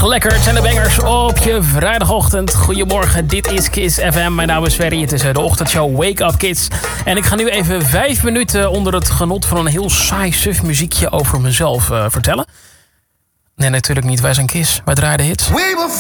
Ach, lekker. Het zijn de bangers op je vrijdagochtend. Goedemorgen, dit is Kiss FM. Mijn naam is Ferry. Het is de ochtendshow Wake Up Kids. En ik ga nu even 5 minuten onder het genot van een heel saai suf muziekje over mezelf vertellen. Nee, natuurlijk niet. Wij zijn Kiss. Wij draaien de hits.